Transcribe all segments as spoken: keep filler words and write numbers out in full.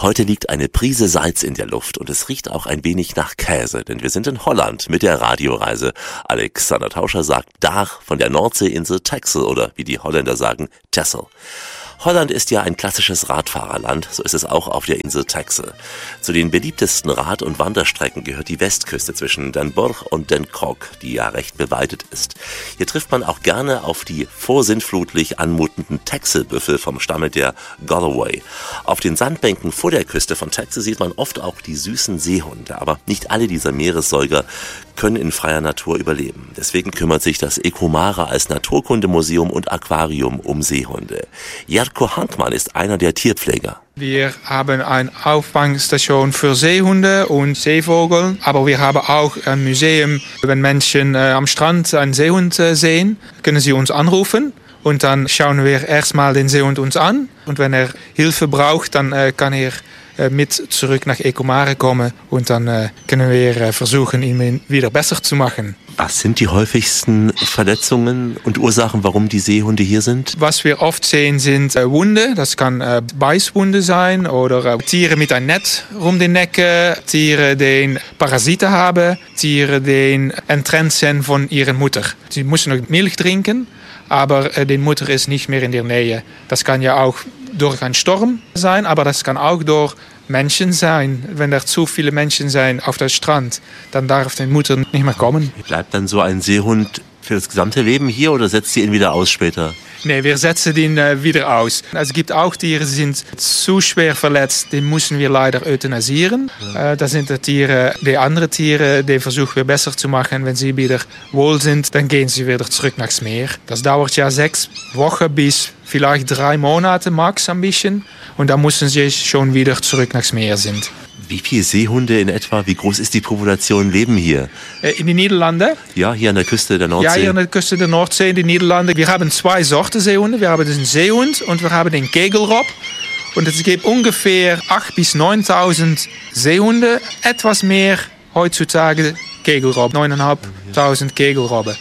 Heute liegt eine Prise Salz in der Luft und es riecht auch ein wenig nach Käse, denn wir sind in Holland mit der Radioreise. Alexander Tauscher sagt Dach von der Nordseeinsel Texel oder wie die Holländer sagen, Texel. Holland ist ja ein klassisches Radfahrerland, so ist es auch auf der Insel Texel. Zu den beliebtesten Rad- und Wanderstrecken gehört die Westküste zwischen Den Bosch und Den Krok, die ja recht bewaldet ist. Hier trifft man auch gerne auf die vorsintflutlich anmutenden Texelbüffel vom Stamme der Galloway. Auf den Sandbänken vor der Küste von Texel sieht man oft auch die süßen Seehunde, aber nicht alle dieser Meeressäuger können in freier Natur überleben. Deswegen kümmert sich das Ecomare als Naturkundemuseum und Aquarium um Seehunde. Jarko Hankmann ist einer der Tierpfleger. Wir haben eine Auffangstation für Seehunde und Seevögel, aber wir haben auch ein Museum. Wenn Menschen äh, am Strand einen Seehund äh, sehen, können sie uns anrufen. Und dann schauen wir erstmal den Seehund uns an. Und wenn er Hilfe braucht, dann äh, kann er äh, mit zurück nach Ecomare kommen. Und dann äh, können wir äh, versuchen, ihn wieder besser zu machen. Was sind die häufigsten Verletzungen und Ursachen, warum die Seehunde hier sind? Was wir oft sehen, sind äh, Wunde. Das kann äh, Beißwunde sein oder äh, Tiere mit einem Netz um den Necken, Tiere, die Parasiten haben, Tiere, die enttrennt sind von ihrer Mutter. Sie müssen noch Milch trinken, aber äh, die Mutter ist nicht mehr in der Nähe. Das kann ja auch durch einen Sturm sein, aber das kann auch durch Menschen sein. Wenn da zu viele Menschen sind auf dem Strand, dann darf die Mutter nicht mehr kommen. Bleibt dann so ein Seehund für das gesamte Leben hier oder setzt ihr ihn wieder aus später? Nee, wir setzen ihn äh, wieder aus. Es gibt auch Tiere, die sind zu schwer verletzt, die müssen wir leider euthanasieren. Ja. Äh, das sind die Tiere, die andere Tiere, die versuchen wir besser zu machen. Wenn sie wieder wohl sind, dann gehen sie wieder zurück nach Meer. Das dauert ja sechs Wochen bis vielleicht drei Monate max ein bisschen. Und dann müssen sie schon wieder zurück nach Meer sind. Wie viele Seehunde in etwa, wie groß ist die Population, leben hier? In den Niederlanden? Ja, hier an der Küste der Nordsee. Ja, hier an der Küste der Nordsee in den Niederlanden. Wir haben zwei Sorten Seehunde. Wir haben den Seehund und wir haben den Kegelrob. Und es gibt ungefähr achttausend bis neuntausend Seehunde. Etwas mehr heutzutage Kegelrob, neuntausendfünfhundert Kegelrobben.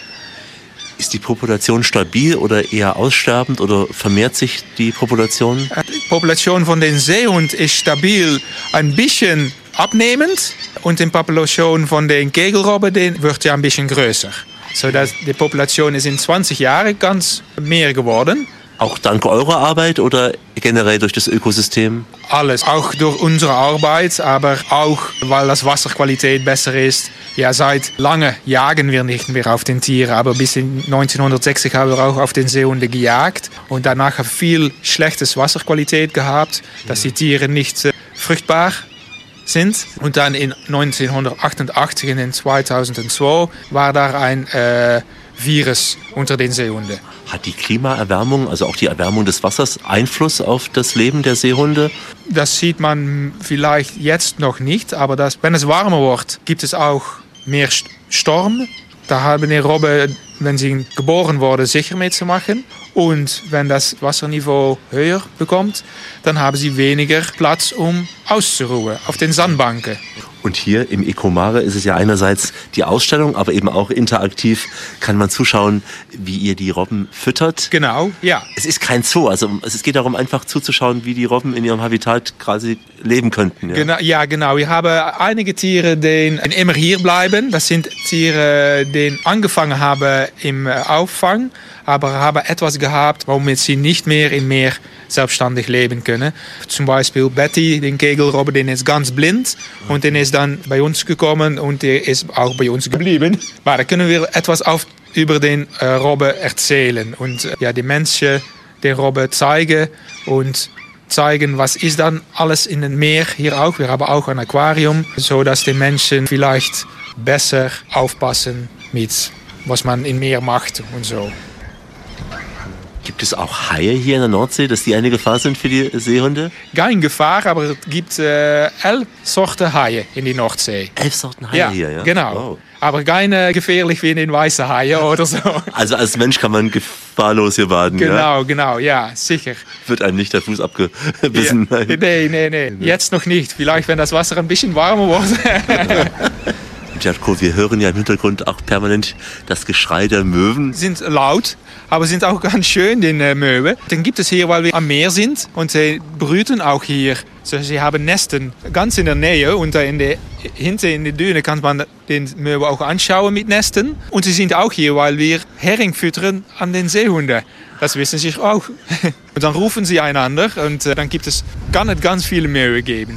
Ist die Population stabil oder eher aussterbend oder vermehrt sich die Population? Die Population von den Seehund ist stabil, ein bisschen abnehmend. Und die Population von den Kegelrobben wird ja ein bisschen größer. So dass die Population ist in zwanzig Jahren ganz mehr geworden. Auch dank eurer Arbeit oder generell durch das Ökosystem? Alles, auch durch unsere Arbeit, aber auch, weil das Wasserqualität besser ist. Ja, seit lange jagen wir nicht mehr auf den Tieren, aber bis in neunzehnhundertsechzig haben wir auch auf den Seehunde gejagt. Und danach haben wir viel schlechtes Wasserqualität gehabt, dass die Tiere nicht äh, fruchtbar sind. Und dann in neunzehnhundertachtundachtzig und in zweitausendzwei war da ein äh, Virus unter den Seehunden. Hat die Klimaerwärmung, also auch die Erwärmung des Wassers, Einfluss auf das Leben der Seehunde? Das sieht man vielleicht jetzt noch nicht, aber das, wenn es warmer wird, gibt es auch mehr Sturm. Da haben die Robben, wenn sie geboren wurden, sicher mitzumachen. Und wenn das Wasserniveau höher bekommt, dann haben sie weniger Platz, um auszuruhen auf den Sandbanken. Und hier im Ecomare ist es ja einerseits die Ausstellung, aber eben auch interaktiv kann man zuschauen, wie ihr die Robben füttert. Genau, ja. Es ist kein Zoo, also es geht darum, einfach zuzuschauen, wie die Robben in ihrem Habitat quasi leben könnten. Ja, genau, ja, genau. Wir haben einige Tiere, die immer hier bleiben. Das sind Tiere, die angefangen haben im Auffang, aber haben etwas gehabt, womit sie nicht mehr im Meer selbstständig leben können. Zum Beispiel Betty, den Kegelrobbe, den ist ganz blind und den ist dann bei uns gekommen und der ist auch bei uns geblieben. Aber da können wir etwas auf, über den äh, Robbe erzählen und äh, ja, die Menschen den Robbe zeigen und zeigen, was ist dann alles in dem Meer hier auch. Wir haben auch ein Aquarium, sodass die Menschen vielleicht besser aufpassen mit was man im Meer macht und so. Gibt es auch Haie hier in der Nordsee, dass die eine Gefahr sind für die Seehunde? Keine Gefahr, aber es gibt äh, elf Sorten Haie in die Nordsee. Elf Sorten Haie ja, hier, ja? Genau. Wow. Aber keine gefährlich wie in den weißen Haie oder so. Also als Mensch kann man gefahrlos hier baden, genau, ja? Genau, genau, ja, sicher. Wird einem nicht der Fuß abgebissen? Ja. Nee, nee, nee, jetzt noch nicht. Vielleicht, wenn das Wasser ein bisschen warmer wird. Jarko, wir hören ja im Hintergrund auch permanent das Geschrei der Möwen. Sind laut, aber sind auch ganz schön, die äh, Möwen. Dann gibt es hier, weil wir am Meer sind und sie brüten auch hier So, sie haben Nesten ganz in der Nähe und in der, hinten in der Düne kann man den Möwe auch anschauen mit Nesten. Und sie sind auch hier, weil wir Hering füttern an den Seehunden. Das wissen sie auch. Und dann rufen sie einander und dann gibt es, kann es ganz viele Möwe geben.